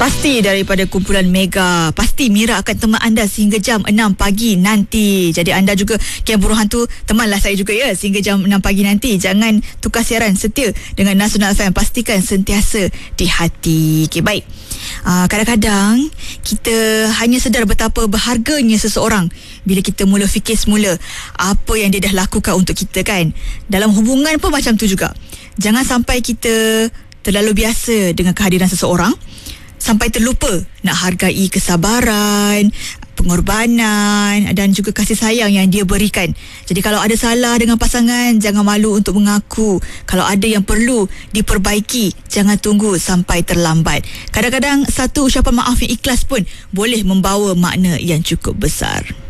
Pasti daripada kumpulan Mega. Pasti Mira akan teman anda sehingga jam 6 pagi nanti. Jadi anda juga Kian Buruh Hantu, temanlah saya juga ya sehingga jam 6 pagi nanti. Jangan tukar siaran, setia dengan Nasional FM. Pastikan sentiasa di hati. Okay, baik. Kadang-kadang kita hanya sedar betapa berharganya seseorang bila kita mula fikir semula apa yang dia dah lakukan untuk kita, kan. Dalam hubungan pun macam tu juga. Jangan sampai kita terlalu biasa dengan kehadiran seseorang sampai terlupa nak hargai kesabaran, pengorbanan dan juga kasih sayang yang dia berikan. Jadi kalau ada salah dengan pasangan, jangan malu untuk mengaku. Kalau ada yang perlu diperbaiki, jangan tunggu sampai terlambat. Kadang-kadang satu ucapan maaf yang ikhlas pun boleh membawa makna yang cukup besar.